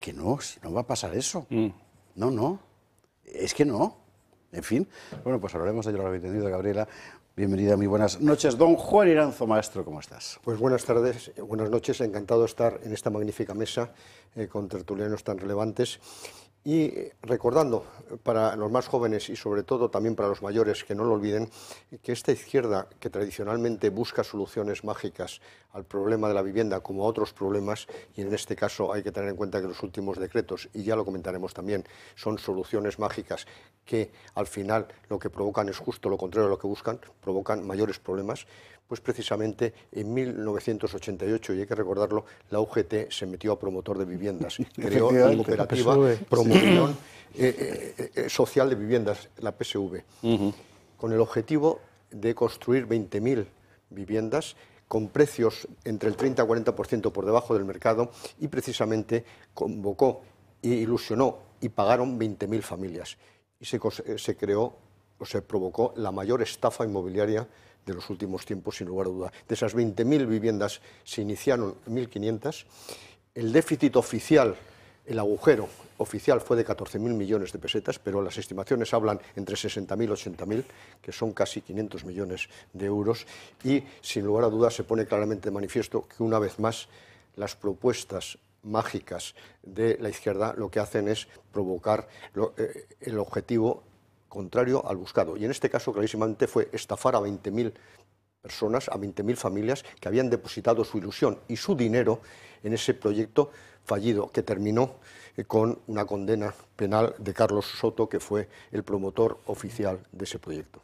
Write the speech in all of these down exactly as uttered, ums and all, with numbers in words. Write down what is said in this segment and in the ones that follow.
que no, si no va a pasar eso. Mm. No, no, es que no. En fin, bueno, pues hablaremos de ello, lo habéis entendido, Gabriela. Bienvenida, muy buenas noches. Don Juan Iranzo, maestro, ¿cómo estás? Pues buenas tardes, buenas noches, encantado de estar en esta magnífica mesa eh, con tertulianos tan relevantes. Y recordando para los más jóvenes y sobre todo también para los mayores, que no lo olviden, que esta izquierda que tradicionalmente busca soluciones mágicas al problema de la vivienda como a otros problemas, y en este caso hay que tener en cuenta que los últimos decretos, y ya lo comentaremos también, son soluciones mágicas que al final lo que provocan es justo lo contrario de lo que buscan, provocan mayores problemas. Pues precisamente en mil novecientos ochenta y ocho, y hay que recordarlo, la U G T se metió a promotor de viviendas, creó la cooperativa Promoción eh, eh, eh, Social de Viviendas, la P S V, uh-huh. con el objetivo de construir veinte mil viviendas con precios entre el treinta y cuarenta por ciento por debajo del mercado, y precisamente convocó e ilusionó y pagaron veinte mil familias. Y se, se creó o se provocó la mayor estafa inmobiliaria de los últimos tiempos, sin lugar a duda. De esas veinte mil viviendas se iniciaron mil quinientas, el déficit oficial, el agujero oficial fue de catorce mil millones de pesetas, pero las estimaciones hablan entre sesenta mil y ochenta mil, que son casi quinientos millones de euros, y sin lugar a dudas se pone claramente de manifiesto que una vez más las propuestas mágicas de la izquierda lo que hacen es provocar lo, eh, el objetivo contrario al buscado. Y en este caso, clarísimamente, fue estafar a veinte mil personas, a veinte mil familias que habían depositado su ilusión y su dinero en ese proyecto fallido, que terminó eh, con una condena penal de Carlos Soto, que fue el promotor oficial de ese proyecto.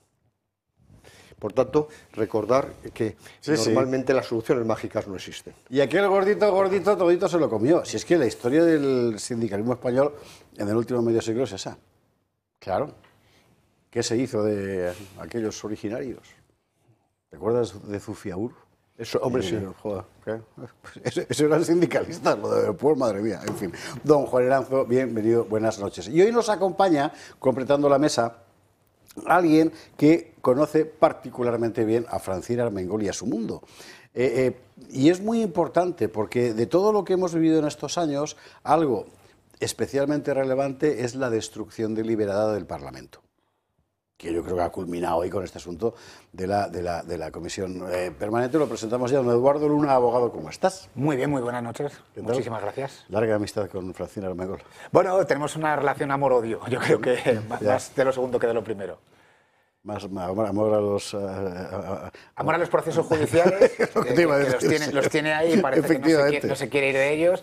Por tanto, recordar que sí, normalmente sí. las soluciones mágicas no existen. Y aquel gordito, gordito, todito se lo comió. Si es que la historia del sindicalismo español en el último medio siglo es esa. Claro. ¿Qué se hizo de aquellos originarios? ¿Te acuerdas de Zufiaur? Eso, hombre, sí. Joder, ¿qué? Eso, eso eran sindicalistas, lo de pues madre mía, en fin. Don Juan Iranzo, bienvenido, buenas noches. Y hoy nos acompaña, completando la mesa, alguien que conoce particularmente bien a Francina Armengol y a su mundo. Eh, eh, y es muy importante porque de todo lo que hemos vivido en estos años, algo especialmente relevante es la destrucción deliberada del Parlamento, que yo creo que ha culminado hoy con este asunto de la, de la, de la comisión eh, permanente. Lo presentamos ya, don Eduardo Luna, abogado. ¿Cómo estás? Muy bien, muy buenas noches. Muchísimas gracias. Larga amistad con Francina Armengol. Bueno, tenemos una relación amor-odio. Yo creo que más de lo segundo que de lo primero. Más, más amor a los... Uh, uh, amor a los procesos judiciales, que, que, que los, tiene, los tiene ahí y parece que no se, quiere, no se quiere ir de ellos.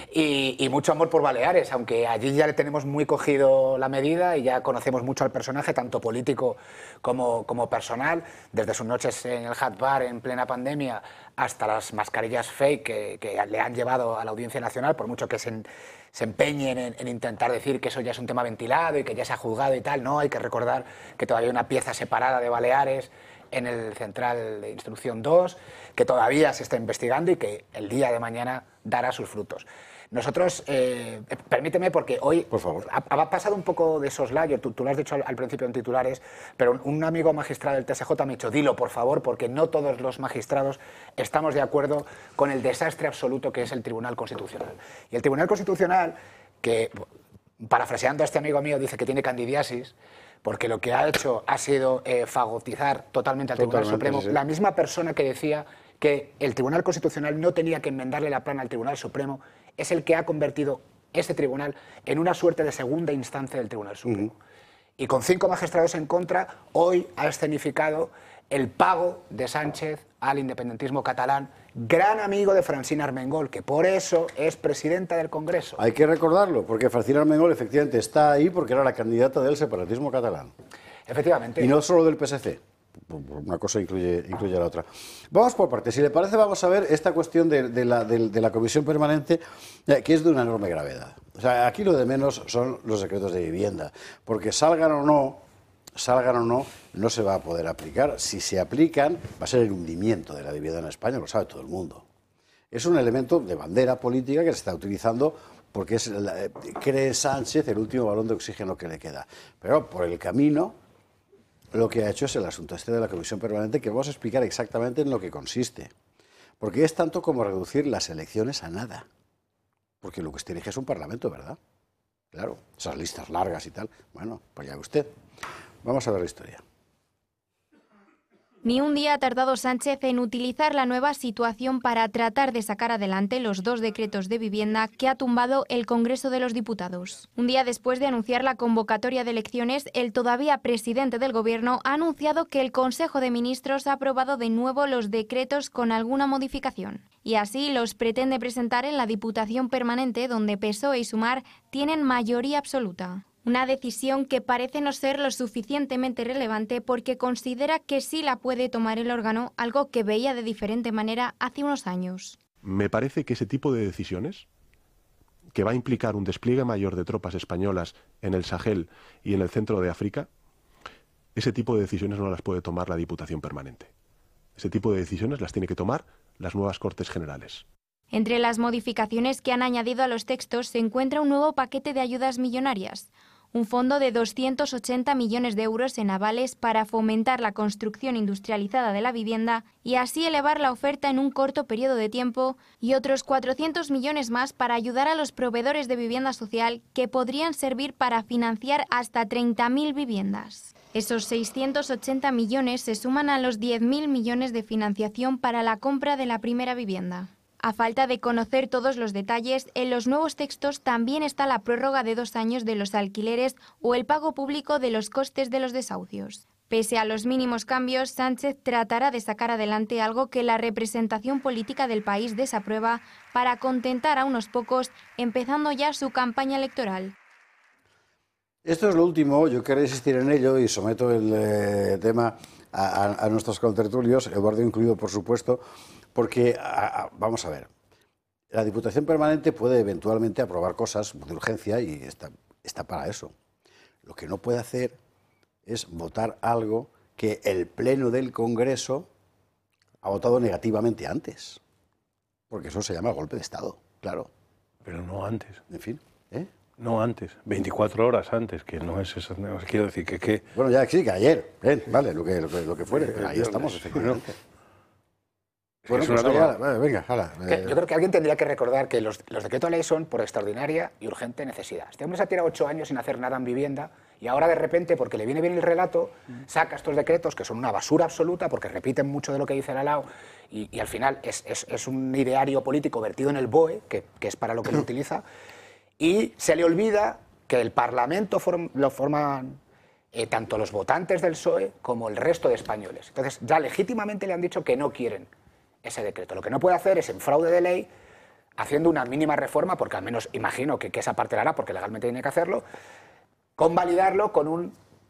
Y, y mucho amor por Baleares, aunque allí ya le tenemos muy cogido la medida y ya conocemos mucho al personaje, tanto político como, como personal, desde sus noches en el Hat Bar en plena pandemia hasta las mascarillas fake que, que le han llevado a la Audiencia Nacional, por mucho que se, se empeñen en, en intentar decir que eso ya es un tema ventilado y que ya se ha juzgado y tal. No, hay que recordar que todavía hay una pieza separada de Baleares en el Central de Instrucción dos, que todavía se está investigando y que el día de mañana dará sus frutos. Nosotros, eh, permíteme, porque hoy Por favor. Ha, ha pasado un poco de soslayo, tú, tú lo has dicho al, al principio en titulares, pero un, un amigo magistrado del T S J me ha dicho, dilo por favor, porque no todos los magistrados estamos de acuerdo con el desastre absoluto que es el Tribunal Constitucional. Y el Tribunal Constitucional, que parafraseando a este amigo mío, dice que tiene candidiasis, porque lo que ha hecho ha sido eh, fagotizar totalmente al Tribunal Totalmente, Supremo, sí. la misma persona que decía que el Tribunal Constitucional no tenía que enmendarle la plana al Tribunal Supremo, es el que ha convertido este tribunal en una suerte de segunda instancia del Tribunal Supremo. Uh-huh. Y con cinco magistrados en contra, hoy ha escenificado el pago de Sánchez al independentismo catalán, gran amigo de Francina Armengol, que por eso es presidenta del Congreso. Hay que recordarlo, porque Francina Armengol efectivamente está ahí porque era la candidata del separatismo catalán. Efectivamente. Y no solo del P S C. Una cosa incluye, incluye a la otra. Vamos por partes. Si le parece, vamos a ver esta cuestión de, de, la, de, de la comisión permanente, eh, que es de una enorme gravedad. O sea, aquí lo de menos son los decretos de vivienda, porque salgan o no, salgan o no, no se va a poder aplicar. Si se aplican, va a ser el hundimiento de la vivienda en España, lo sabe todo el mundo. Es un elemento de bandera política que se está utilizando porque es, la, cree Sánchez, el último balón de oxígeno que le queda. Pero por el camino, lo que ha hecho es el asunto este de la comisión permanente, que vamos a explicar exactamente en lo que consiste. Porque es tanto como reducir las elecciones a nada. Porque lo que usted elige es un parlamento, ¿verdad? Claro, esas listas largas y tal. Bueno, pues ya usted. Vamos a ver la historia. Ni un día ha tardado Sánchez en utilizar la nueva situación para tratar de sacar adelante los dos decretos de vivienda que ha tumbado el Congreso de los Diputados. Un día después de anunciar la convocatoria de elecciones, el todavía presidente del Gobierno ha anunciado que el Consejo de Ministros ha aprobado de nuevo los decretos con alguna modificación. Y así los pretende presentar en la Diputación Permanente, donde P S O E y Sumar tienen mayoría absoluta. Una decisión que parece no ser lo suficientemente relevante porque considera que sí la puede tomar el órgano, algo que veía de diferente manera hace unos años. Me parece que ese tipo de decisiones, que va a implicar un despliegue mayor de tropas españolas en el Sahel y en el centro de África, ese tipo de decisiones no las puede tomar la Diputación Permanente. Ese tipo de decisiones las tiene que tomar las nuevas Cortes Generales. Entre las modificaciones que han añadido a los textos se encuentra un nuevo paquete de ayudas millonarias. Un fondo de doscientos ochenta millones de euros en avales para fomentar la construcción industrializada de la vivienda y así elevar la oferta en un corto periodo de tiempo, y otros cuatrocientos millones más para ayudar a los proveedores de vivienda social que podrían servir para financiar hasta treinta mil viviendas. Esos seiscientos ochenta millones se suman a los diez mil millones de financiación para la compra de la primera vivienda. A falta de conocer todos los detalles, en los nuevos textos también está la prórroga de dos años de los alquileres o el pago público de los costes de los desahucios. Pese a los mínimos cambios, Sánchez tratará de sacar adelante algo que la representación política del país desaprueba para contentar a unos pocos, empezando ya su campaña electoral. Esto es lo último, yo quiero insistir en ello y someto el eh, tema a, a, a nuestros contertulios, Eduardo incluido por supuesto, porque, a, a, vamos a ver, la Diputación Permanente puede eventualmente aprobar cosas de urgencia y está, está para eso. Lo que no puede hacer es votar algo que el Pleno del Congreso ha votado negativamente antes, porque eso se llama golpe de Estado, claro. Pero no antes. En fin, ¿eh? No antes, veinticuatro horas antes, que no es eso, no, quiero decir que... que... Bueno, ya sí, que ayer, ¿eh? Vale, lo que, lo que, lo que fuere, pero ahí estamos, efectivamente. Bueno, bueno, pues allá, vale, venga, jala. Que yo creo que alguien tendría que recordar que los, los decretos de ley son por extraordinaria y urgente necesidad. Este hombre se ha tirado ocho años sin hacer nada en vivienda y ahora de repente, porque le viene bien el relato, saca estos decretos que son una basura absoluta porque repiten mucho de lo que dice el Alao y, y al final es, es, es un ideario político vertido en el B O E, que, que es para lo que lo utiliza, y se le olvida que el Parlamento form, lo forman eh, tanto los votantes del P S O E como el resto de españoles. Entonces ya legítimamente le han dicho que no quieren ese decreto. Lo que no puede hacer es, en fraude de ley, haciendo una mínima reforma, porque al menos imagino que, que esa parte la hará, porque legalmente tiene que hacerlo, convalidarlo con un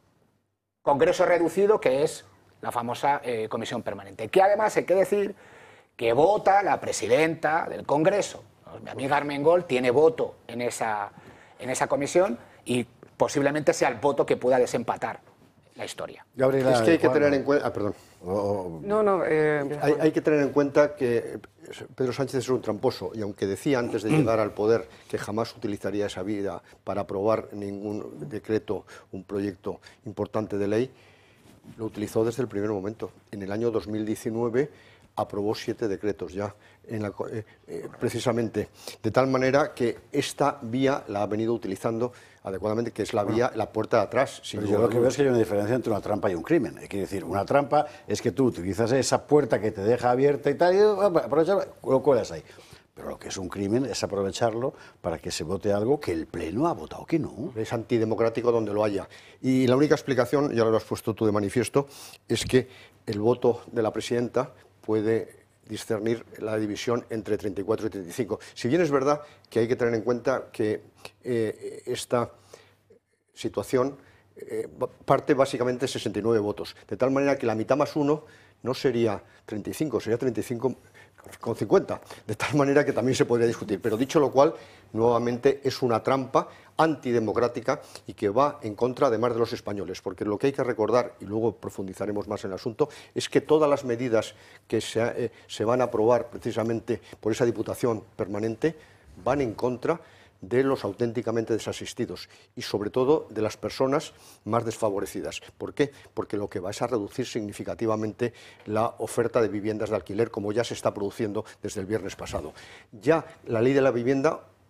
Congreso reducido, que es la famosa eh, Comisión Permanente. Que además hay que decir que vota la presidenta del Congreso. Mi amiga Armengol tiene voto en esa, en esa comisión y posiblemente sea el voto que pueda desempatar la historia. Gabriela, es que hay que tener en cuenta... Ah, perdón. Oh. No, no. Eh, hay, hay que tener en cuenta que Pedro Sánchez es un tramposo y aunque decía antes de llegar al poder que jamás utilizaría esa vida para aprobar ningún decreto, un proyecto importante de ley, lo utilizó desde el primer momento. En el año dos mil diecinueve aprobó siete decretos ya, en la, eh, eh, precisamente, de tal manera que esta vía la ha venido utilizando adecuadamente, que es la vía, la puerta de atrás. Pero yo lo que veo es que hay una diferencia entre una trampa y un crimen. Hay que decir, una trampa es que tú utilizas esa puerta que te deja abierta y tal, y aprovechar, lo cuelas ahí. Pero lo que es un crimen es aprovecharlo para que se vote algo que el Pleno ha votado que no. Es antidemocrático donde lo haya. Y la única explicación, ya lo has puesto tú de manifiesto, es que el voto de la presidenta puede discernir la división entre treinta y cuatro y treinta y cinco. Si bien es verdad que hay que tener en cuenta que eh, esta situación eh, parte básicamente de sesenta y nueve votos, de tal manera que la mitad más uno no sería treinta y cinco, sería treinta y cinco con cincuenta, de tal manera que también se podría discutir. Pero dicho lo cual, nuevamente es una trampa antidemocrática y que va en contra además de los españoles, porque lo que hay que recordar, y luego profundizaremos más en el asunto, es que todas las medidas que se, eh, se van a aprobar precisamente por esa Diputación Permanente van en contra de los auténticamente desasistidos y sobre todo de las personas más desfavorecidas. ¿Por qué? Porque lo que va es a reducir significativamente la oferta de viviendas de alquiler, como ya se está produciendo desde el viernes pasado. Ya la ley de la vivienda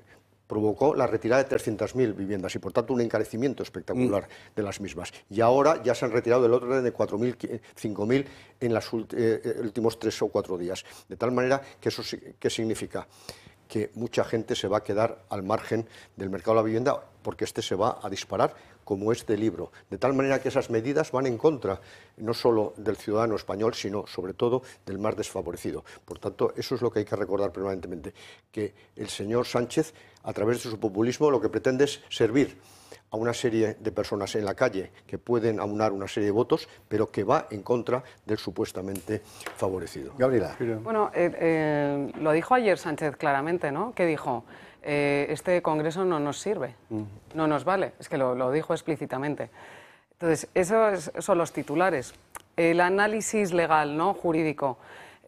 provocó la retirada de trescientas mil viviendas y por tanto un encarecimiento espectacular mm. de las mismas. Y ahora ya se han retirado del otro de cuatro mil, cinco mil en los eh, últimos tres o cuatro días. De tal manera que eso ¿qué significa? Que mucha gente se va a quedar al margen del mercado de la vivienda porque este se va a disparar como este libro. De tal manera que esas medidas van en contra no solo del ciudadano español, sino sobre todo del más desfavorecido. Por tanto, eso es lo que hay que recordar permanentemente, que el señor Sánchez, a través de su populismo, lo que pretende es servir a una serie de personas en la calle que pueden aunar una serie de votos, pero que va en contra del supuestamente favorecido. Gabriela. Bueno, eh, eh, lo dijo ayer Sánchez claramente, ¿no? Que dijo, eh, este Congreso no nos sirve, no nos vale, es que lo, lo dijo explícitamente. Entonces, esos son los titulares. El análisis legal, ¿no? Jurídico,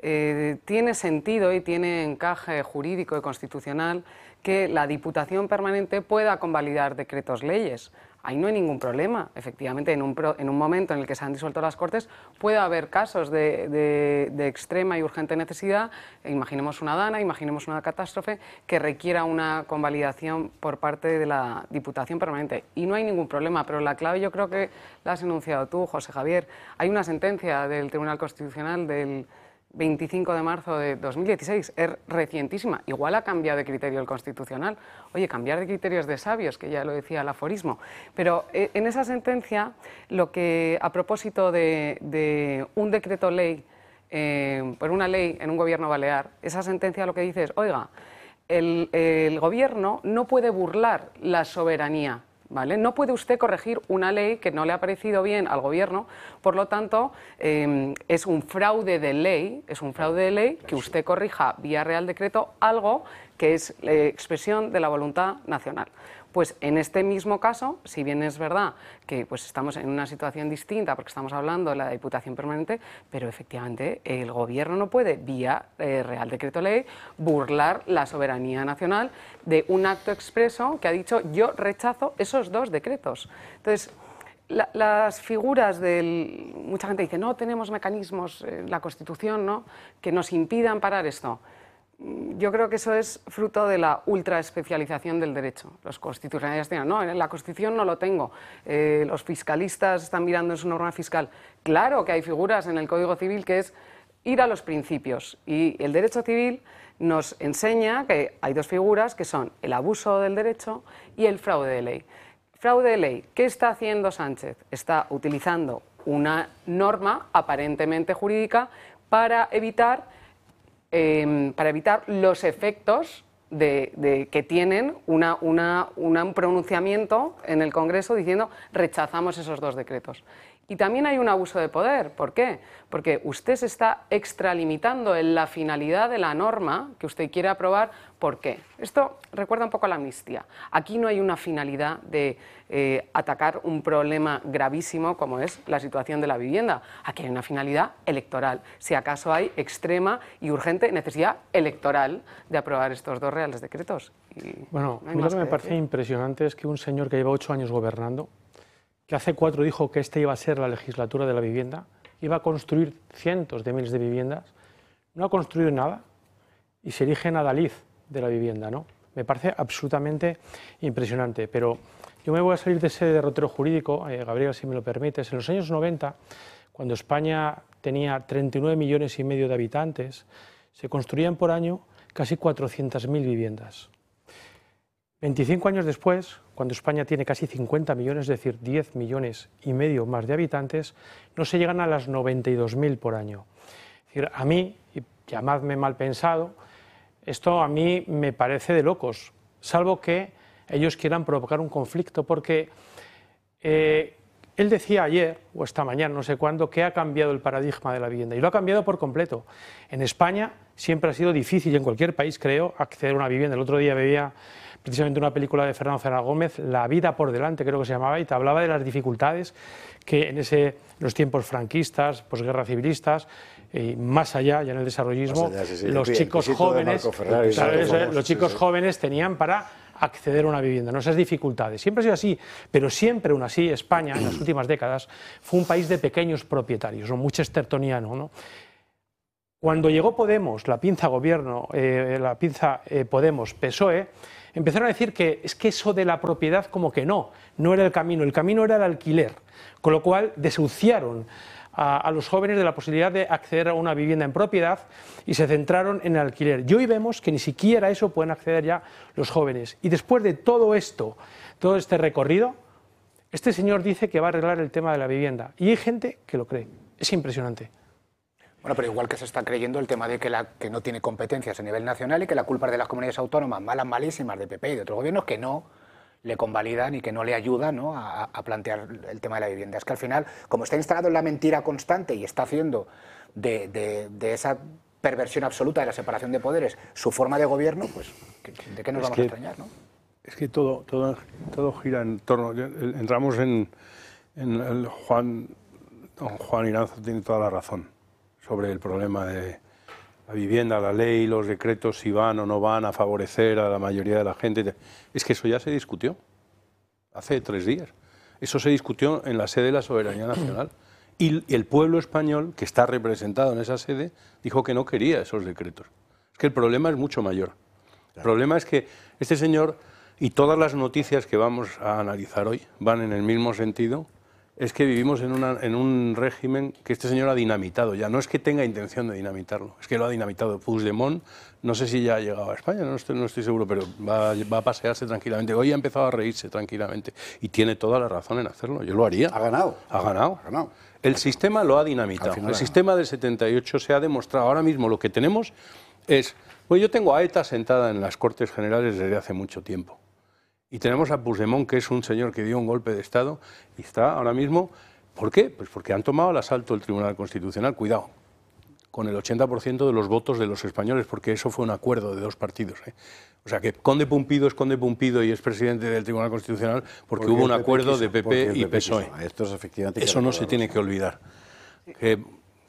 eh, tiene sentido y tiene encaje jurídico y constitucional que la Diputación Permanente pueda convalidar decretos leyes. Ahí no hay ningún problema. Efectivamente, en un, pro, en un momento en el que se han disuelto las Cortes, puede haber casos de, de, de extrema y urgente necesidad. Imaginemos una dana, imaginemos una catástrofe que requiera una convalidación por parte de la Diputación Permanente. Y no hay ningún problema, pero la clave yo creo que la has enunciado tú, José Javier. Hay una sentencia del Tribunal Constitucional del veinticinco de marzo de dos mil dieciséis, es recientísima, igual ha cambiado de criterio el Constitucional. Oye, cambiar de criterios de sabios, que ya lo decía el aforismo. Pero eh, en esa sentencia, lo que a propósito de, de un decreto ley, eh, por una ley en un gobierno balear, esa sentencia lo que dice es, oiga, el, el gobierno no puede burlar la soberanía. ¿Vale? No puede usted corregir una ley que no le ha parecido bien al gobierno, por lo tanto, eh, es un fraude de ley, es un fraude de ley que usted corrija vía Real Decreto algo que es eh, expresión de la voluntad nacional. Pues en este mismo caso, si bien es verdad que pues, estamos en una situación distinta porque estamos hablando de la Diputación Permanente, pero efectivamente el Gobierno no puede, vía eh, Real Decreto Ley, burlar la soberanía nacional de un acto expreso que ha dicho yo rechazo esos dos decretos. Entonces, la, las figuras del... Mucha gente dice, no tenemos mecanismos en la Constitución, ¿no?, que nos impidan parar esto. Yo creo que eso es fruto de la ultraespecialización del derecho. Los constitucionalistas dirán, no, en la Constitución no lo tengo. Eh, los fiscalistas están mirando en su norma fiscal. Claro que hay figuras en el Código Civil que es ir a los principios. Y el derecho civil nos enseña que hay dos figuras que son el abuso del derecho y el fraude de ley. Fraude de ley, ¿qué está haciendo Sánchez? Está utilizando una norma aparentemente jurídica para evitar... Eh, para evitar los efectos de, de, que tienen una, una, una, un pronunciamiento en el Congreso diciendo rechazamos esos dos decretos. Y también hay un abuso de poder. ¿Por qué? Porque usted se está extralimitando en la finalidad de la norma que usted quiere aprobar. ¿Por qué? Esto recuerda un poco a la amnistía. Aquí no hay una finalidad de eh, atacar un problema gravísimo como es la situación de la vivienda. Aquí hay una finalidad electoral. Si acaso hay extrema y urgente necesidad electoral de aprobar estos dos reales decretos. Y bueno, no a mí lo que me parece impresionante es que un señor que lleva ocho años gobernando, que hace cuatro dijo que esta iba a ser la legislatura de la vivienda, iba a construir cientos de miles de viviendas, no ha construido nada y se erige en adalid de la vivienda, ¿no? Me parece absolutamente impresionante, pero yo me voy a salir de ese derrotero jurídico, eh, Gabriel, si me lo permites. En los años noventa, cuando España tenía treinta y nueve millones y medio de habitantes, se construían por año casi cuatrocientas mil viviendas. veinticinco años después, cuando España tiene casi cincuenta millones, es decir, diez millones y medio más de habitantes, no se llegan a las noventa y dos mil por año. Es decir, a mí, y llamadme mal pensado, esto a mí me parece de locos, salvo que ellos quieran provocar un conflicto, porque eh, él decía ayer, o esta mañana, no sé cuándo, que ha cambiado el paradigma de la vivienda, y lo ha cambiado por completo. En España siempre ha sido difícil, y en cualquier país, creo, acceder a una vivienda. El otro día veía precisamente una película de Fernando Fernández Gómez, La vida por delante, creo que se llamaba, y te hablaba de las dificultades que en ese, los tiempos franquistas, posguerra civilistas, y más allá, ya en el desarrollismo, allá, sí, sí, los, chicos jóvenes, Ferrari, ¿sabes? Famoso, los chicos sí, sí. jóvenes tenían para acceder a una vivienda, no esas dificultades. Siempre ha sido así, pero siempre aún así España, en las últimas décadas, fue un país de pequeños propietarios, un muy chestertoniano, ¿no? Cuando llegó Podemos, la pinza gobierno, eh, la pinza eh, Podemos, P S O E, empezaron a decir que es que eso de la propiedad como que no, no era el camino, el camino era el alquiler, con lo cual desahuciaron a, a los jóvenes de la posibilidad de acceder a una vivienda en propiedad y se centraron en el alquiler. Y hoy vemos que ni siquiera a eso pueden acceder ya los jóvenes. Y después de todo esto, todo este recorrido, este señor dice que va a arreglar el tema de la vivienda. Y hay gente que lo cree. Es impresionante. Bueno, pero igual que se está creyendo el tema de que, la, que no tiene competencias a nivel nacional y que la culpa es de las comunidades autónomas, malas, malísimas, de P P y de otros gobiernos que no le convalidan y que no le ayudan, ¿no?, a, a plantear el tema de la vivienda. Es que al final, como está instalado en la mentira constante y está haciendo de, de, de esa perversión absoluta de la separación de poderes su forma de gobierno, pues ¿de qué nos es vamos que, a extrañar, no? Es que todo, todo, todo gira en torno... Entramos en, en el Juan... Don Juan Iranzo tiene toda la razón sobre el problema de la vivienda, la ley, los decretos, si van o no van a favorecer a la mayoría de la gente. Es que eso ya se discutió hace tres días. Eso se discutió en la sede de la Soberanía Nacional. Y el pueblo español, que está representado en esa sede, dijo que no quería esos decretos. Es que el problema es mucho mayor. El problema es que este señor, y todas las noticias que vamos a analizar hoy van en el mismo sentido, es que vivimos en, una, en un régimen que este señor ha dinamitado ya. No es que tenga intención de dinamitarlo, es que lo ha dinamitado. Puigdemont, no sé si ya ha llegado a España, no estoy, no estoy seguro, pero va, va a pasearse tranquilamente. Hoy ha empezado a reírse tranquilamente y tiene toda la razón en hacerlo. Yo lo haría. Ha ganado. Ha ganado. Ha ganado. El sistema lo ha dinamitado. El sistema del setenta y ocho se ha demostrado. Ahora mismo lo que tenemos es... Pues yo tengo a ETA sentada en las Cortes Generales desde hace mucho tiempo. Y tenemos a Puigdemont, que es un señor que dio un golpe de Estado y está ahora mismo... ¿Por qué? Pues porque han tomado el asalto el Tribunal Constitucional. Cuidado, con el ochenta por ciento de los votos de los españoles, porque eso fue un acuerdo de dos partidos, ¿eh? O sea que Conde Pumpido es Conde Pumpido y es presidente del Tribunal Constitucional porque, porque hubo un acuerdo quiso, de P P y P S O E. Esto es efectivamente eso no se tiene que olvidar. Que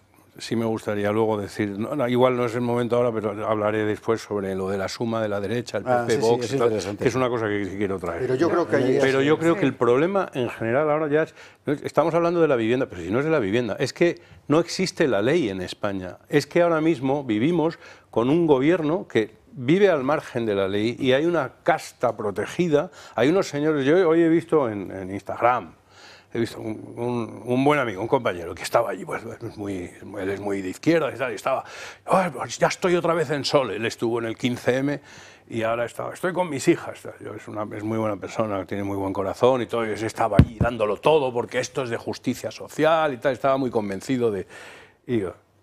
sí me gustaría luego decir, no, no, igual no es el momento ahora, pero hablaré después sobre lo de la suma de la derecha, el P P, ah, sí, Vox, sí, es tal, que es una cosa que quiero traer. Pero yo creo que, ahí pero yo creo sí. que el problema en general ahora ya es, estamos hablando de la vivienda, pero si no es de la vivienda, es que no existe la ley en España. Es que ahora mismo vivimos con un gobierno que vive al margen de la ley y hay una casta protegida. Hay unos señores, yo hoy he visto en, en Instagram, he visto un, un, un buen amigo, un compañero que estaba allí, pues es muy, él es muy de izquierda y tal, y estaba, oh, pues ya estoy otra vez en Sol, él estuvo en el quince eme y ahora estaba, estoy con mis hijas, yo, es, una, es muy buena persona, tiene muy buen corazón y todo, y estaba allí dándolo todo porque esto es de justicia social y tal, estaba muy convencido de... Y,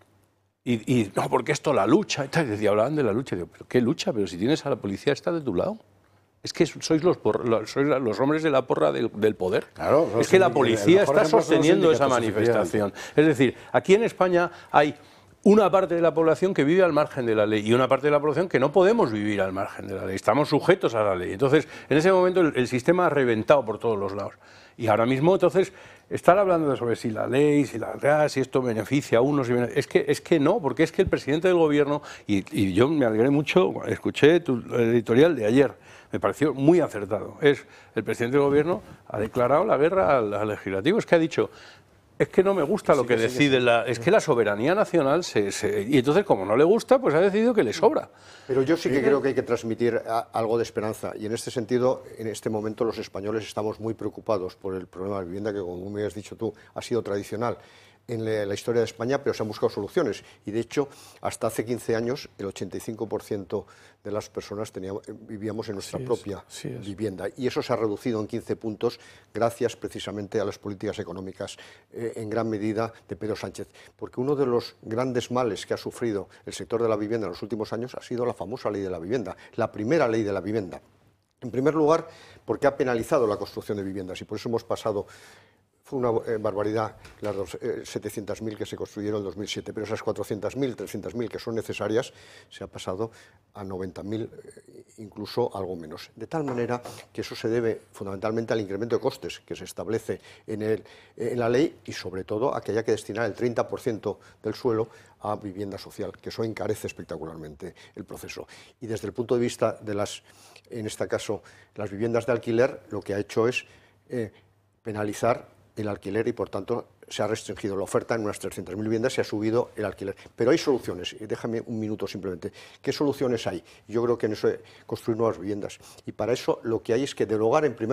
y, y no, porque esto la lucha y tal, y decía, hablaban de la lucha, y digo, ¿pero qué lucha? Pero si tienes a la policía está de tu lado. Es que sois los, por, sois los hombres de la porra del, del poder. Claro, es que la policía está sosteniendo esa manifestación. Es decir, aquí en España hay una parte de la población que vive al margen de la ley y una parte de la población que no podemos vivir al margen de la ley. Estamos sujetos a la ley. Entonces, en ese momento el, el sistema ha reventado por todos los lados. Y ahora mismo, entonces, estar hablando sobre si la ley, si, la, si esto beneficia a unos... Es que, es que no, porque es que el presidente del gobierno, y, y yo me alegré mucho, escuché tu editorial de ayer, me pareció muy acertado. Es el presidente del gobierno ha declarado la guerra al, al legislativo. Es que ha dicho, es que no me gusta lo sí, que, que decide, sí, sí. La, es que la soberanía nacional se, se... Y entonces, como no le gusta, pues ha decidido que le sobra. Pero yo sí que creo que hay que transmitir a, algo de esperanza. Y en este sentido, en este momento los españoles estamos muy preocupados por el problema de la vivienda, que como me has dicho tú, ha sido tradicional en la historia de España, pero se han buscado soluciones. Y de hecho, hasta hace quince años, el ochenta y cinco por ciento de las personas teníamos, vivíamos en nuestra sí propia es, sí vivienda. Y eso se ha reducido en quince puntos gracias precisamente a las políticas económicas, eh, en gran medida de Pedro Sánchez. Porque uno de los grandes males que ha sufrido el sector de la vivienda en los últimos años ha sido la famosa ley de la vivienda, la primera ley de la vivienda. En primer lugar, porque ha penalizado la construcción de viviendas y por eso hemos pasado... Fue una eh, barbaridad las eh, setecientas mil que se construyeron en dos mil siete, pero esas cuatrocientas mil, trescientas mil que son necesarias se ha pasado a noventa mil, eh, incluso algo menos. De tal manera que eso se debe fundamentalmente al incremento de costes que se establece en, el, eh, en la ley y sobre todo a que haya que destinar el treinta por ciento del suelo a vivienda social, que eso encarece espectacularmente el proceso. Y desde el punto de vista de las, en este caso, las viviendas de alquiler, lo que ha hecho es eh, penalizar el alquiler y, por tanto, se ha restringido la oferta en unas trescientas mil viviendas y ha subido el alquiler. Pero hay soluciones, y déjame un minuto simplemente. ¿Qué soluciones hay? Yo creo que en eso es construir nuevas viviendas. Y para eso lo que hay es que derogar en primer